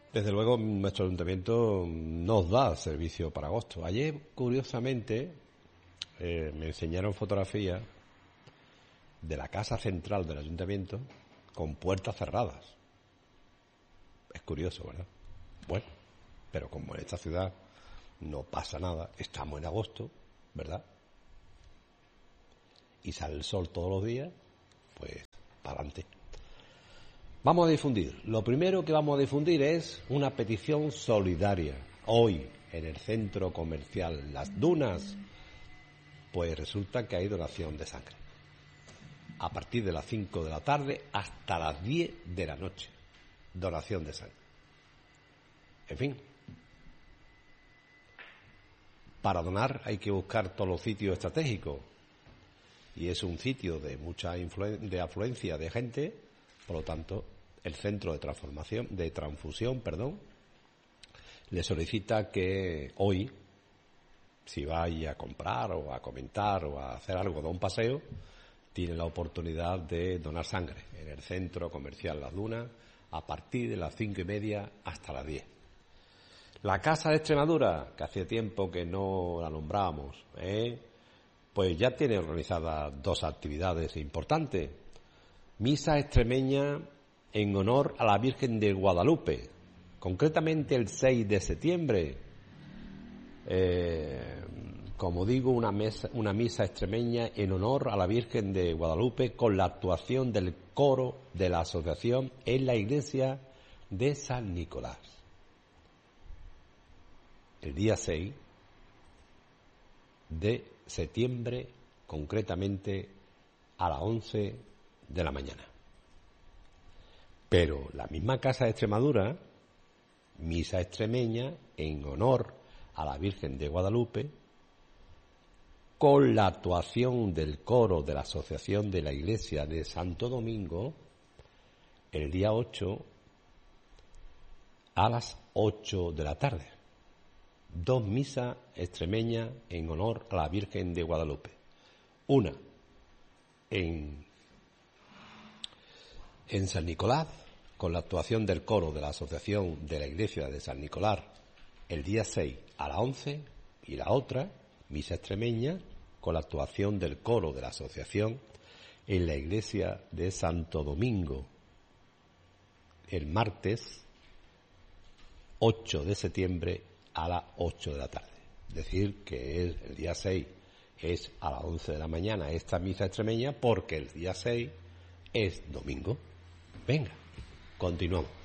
Desde luego, nuestro ayuntamiento nos da servicio para agosto. Ayer, curiosamente, me enseñaron fotografías de la casa central del ayuntamiento con puertas cerradas. Es curioso, ¿verdad? Bueno, pero como en esta ciudad no pasa nada, estamos en agosto, ¿verdad? Y sale el sol todos los días, pues para adelante. Vamos a difundir. Lo primero que vamos a difundir es una petición solidaria. Hoy, en el centro comercial Las Dunas, pues resulta que hay donación de sangre. A partir de las 5 de la tarde hasta las 10 de la noche. Donación de sangre. En fin. Para donar hay que buscar todos los sitios estratégicos. Y es un sitio de mucha afluencia de gente, por lo tanto, el centro de transfusión, le solicita que hoy, si vaya a comprar o a comentar o a hacer algo de un paseo, tiene la oportunidad de donar sangre en el centro comercial Las Dunas a partir de las 5:30 hasta las 10. La Casa de Extremadura, que hacía tiempo que no la nombrábamos, pues ya tiene organizadas dos actividades importantes. Misa extremeña en honor a la Virgen de Guadalupe, concretamente el 6 de septiembre. Como digo, una misa extremeña en honor a la Virgen de Guadalupe con la actuación del coro de la asociación en la iglesia de San Nicolás. El día 6 de septiembre, concretamente a las 11 de la mañana. Pero la misma Casa de Extremadura, misa extremeña en honor a la Virgen de Guadalupe, con la actuación del coro de la Asociación de la Iglesia de Santo Domingo, el día 8 a las 8 de la tarde. Dos misas extremeñas en honor a la Virgen de Guadalupe. Una en San Nicolás, con la actuación del coro de la Asociación de la Iglesia de San Nicolás, el día 6 a las 11, y la otra, misa extremeña, con la actuación del coro de la Asociación en la Iglesia de Santo Domingo, el martes 8 de septiembre a las 8 de la tarde. Es decir, que el día 6 es a las 11 de la mañana esta misa extremeña, porque el día 6 es domingo. Venga, continuamos.